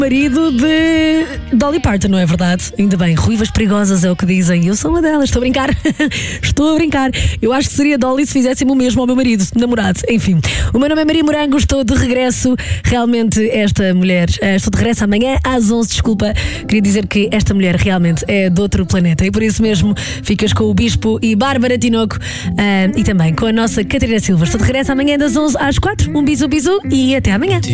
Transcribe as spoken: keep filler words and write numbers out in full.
Marido de Dolly Parton, não é verdade? Ainda bem, ruivas perigosas é o que dizem. Eu sou uma delas, estou a brincar. Estou a brincar. Eu acho que seria Dolly se fizessem o mesmo ao meu marido, namorado. Enfim, o meu nome é Maria Morango, estou de regresso. Realmente, esta mulher, estou de regresso amanhã às onze, desculpa. Queria dizer que esta mulher realmente é de outro planeta e por isso mesmo ficas com o Bispo e Bárbara Tinoco uh, e também com a nossa Catarina Silva. Estou de regresso amanhã das onze às quatro. Um bisu, bisu e até amanhã.